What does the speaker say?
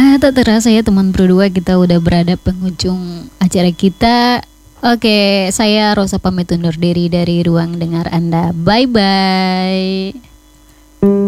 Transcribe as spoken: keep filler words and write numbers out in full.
Ah, tak terasa ya teman berdua, kita udah berada penghujung acara kita. Oke, saya Rosa pamit undur diri dari ruang dengar Anda. Bye bye.